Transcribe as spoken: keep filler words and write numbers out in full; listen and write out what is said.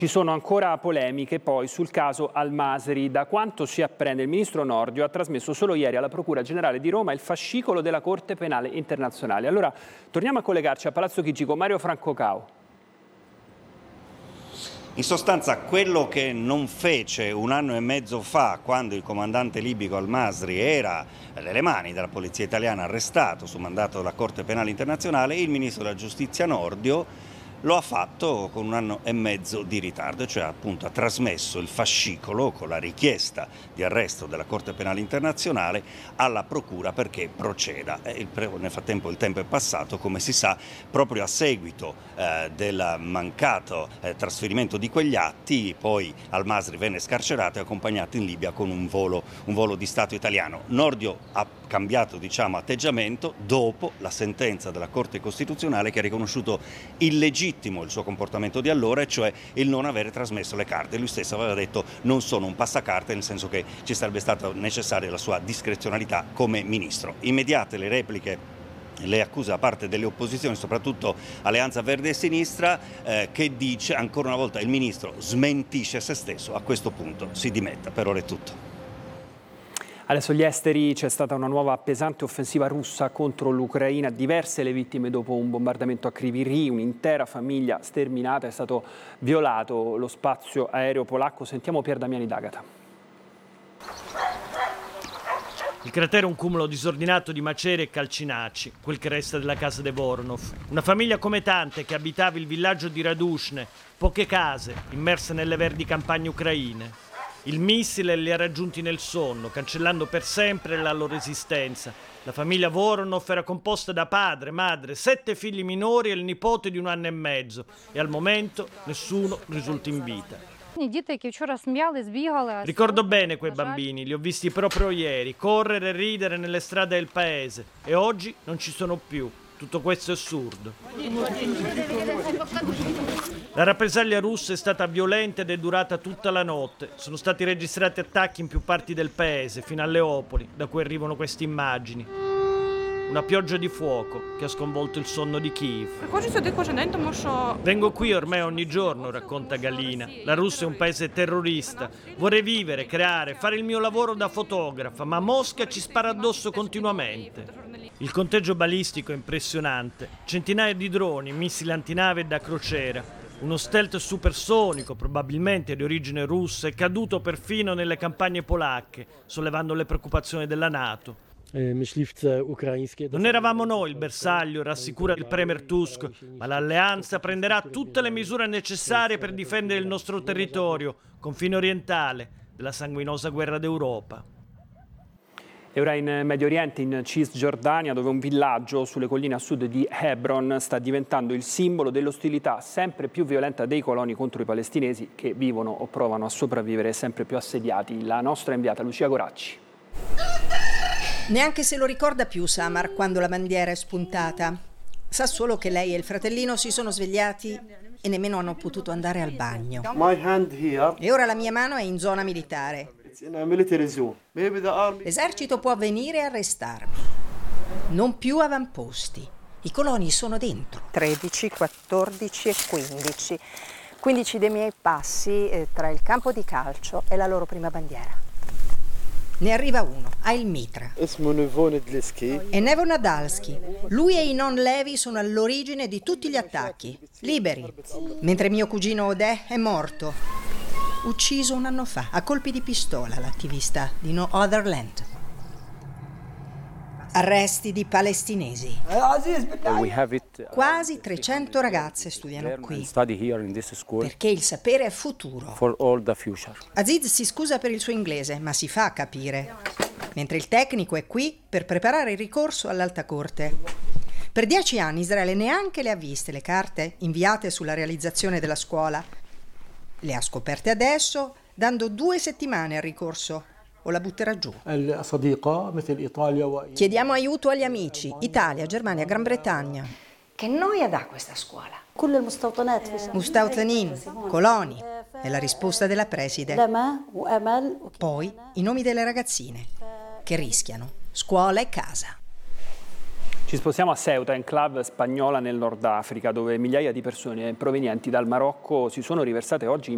Ci sono ancora polemiche poi sul caso Al-Masri. Da quanto si apprende, il ministro Nordio ha trasmesso solo ieri alla Procura Generale di Roma il fascicolo della Corte Penale Internazionale. Allora, torniamo a collegarci a Palazzo Chigi con Mario Franco Cao. In sostanza, quello che non fece un anno e mezzo fa, quando il comandante libico Al-Masri era nelle mani della polizia italiana arrestato su mandato della Corte Penale Internazionale, il ministro della Giustizia Nordio lo ha fatto con un anno e mezzo di ritardo, cioè appunto ha trasmesso il fascicolo con la richiesta di arresto della Corte Penale Internazionale alla Procura perché proceda. Il, nel frattempo il tempo è passato, come si sa, proprio a seguito eh, del mancato eh, trasferimento di quegli atti, poi Al-Masri venne scarcerato e accompagnato in Libia con un volo, un volo di Stato italiano. Nordio ha cambiato, diciamo, atteggiamento dopo la sentenza della Corte Costituzionale che ha riconosciuto illegittimo il suo comportamento di allora, e cioè il non avere trasmesso le carte. Lui stesso aveva detto: non sono un passacarte, nel senso che ci sarebbe stata necessaria la sua discrezionalità come ministro. Immediate le repliche, le accuse da parte delle opposizioni, soprattutto Alleanza Verdi e Sinistra, eh, che dice ancora una volta il ministro smentisce se stesso, a questo punto si dimetta. Per ora è tutto. Adesso gli esteri, c'è stata una nuova pesante offensiva russa contro l'Ucraina, diverse le vittime dopo un bombardamento a Kryvyi Rih, un'intera famiglia sterminata, è stato violato lo spazio aereo polacco. Sentiamo Pier Damiani D'Agata. Il cratere è un cumulo disordinato di macerie e calcinacci, quel che resta della casa de Voronov. Una famiglia come tante che abitava il villaggio di Radushne, poche case immerse nelle verdi campagne ucraine. Il missile li ha raggiunti nel sonno, cancellando per sempre la loro esistenza. La famiglia Voronov era composta da padre, madre, sette figli minori e il nipote di un anno e mezzo, e al momento nessuno risulta in vita. Ricordo bene quei bambini, li ho visti proprio ieri, correre e ridere nelle strade del paese, e oggi non ci sono più. Tutto questo è assurdo. La rappresaglia russa è stata violenta ed è durata tutta la notte. Sono stati registrati attacchi in più parti del paese, fino a Leopoli, da cui arrivano queste immagini. Una pioggia di fuoco che ha sconvolto il sonno di Kiev. Vengo qui ormai ogni giorno, racconta Galina. La Russia è un paese terrorista. Vorrei vivere, creare, fare il mio lavoro da fotografa, ma Mosca ci spara addosso continuamente. Il conteggio balistico è impressionante. Centinaia di droni, missili antinave e da crociera. Uno stealth supersonico, probabilmente di origine russa, è caduto perfino nelle campagne polacche, sollevando le preoccupazioni della NATO. Non eravamo noi il bersaglio, rassicura il premier Tusk, ma l'alleanza prenderà tutte le misure necessarie per difendere il nostro territorio, confine orientale, della sanguinosa guerra d'Europa. E ora in Medio Oriente, in Cisgiordania, dove un villaggio sulle colline a sud di Hebron sta diventando il simbolo dell'ostilità sempre più violenta dei coloni contro i palestinesi che vivono o provano a sopravvivere sempre più assediati. La nostra inviata Lucia Goracci. Neanche se lo ricorda più Samar quando la bandiera è spuntata. Sa solo che lei e il fratellino si sono svegliati e nemmeno hanno potuto andare al bagno. E ora la mia mano è in zona militare. L'esercito può venire e arrestarmi. Non più avamposti. I coloni sono dentro. tredici, quattordici e quindici. quindici dei miei passi eh, tra il campo di calcio e la loro prima bandiera. Ne arriva uno, ha il mitra. È Nevo Nadalski. Lui e i non levi sono all'origine di tutti gli attacchi. Liberi. Mentre mio cugino Odeh è morto. Ucciso un anno fa, a colpi di pistola, l'attivista di No Other Land. Arresti di palestinesi. Quasi trecento ragazze studiano qui, perché il sapere è futuro. Aziz si scusa per il suo inglese, ma si fa capire. Mentre il tecnico è qui per preparare il ricorso all'Alta Corte. Per dieci anni Israele neanche le ha viste le carte inviate sulla realizzazione della scuola. Le ha scoperte adesso, dando due settimane al ricorso. O la butterà giù. Chiediamo aiuto agli amici, Italia, Germania, Gran Bretagna. Che noia dà questa scuola? Mustautanin, coloni, è la risposta della preside. Poi i nomi delle ragazzine, che rischiano scuola e casa. Ci spostiamo a Ceuta, enclave spagnola nel Nord Africa, dove migliaia di persone provenienti dal Marocco si sono riversate oggi in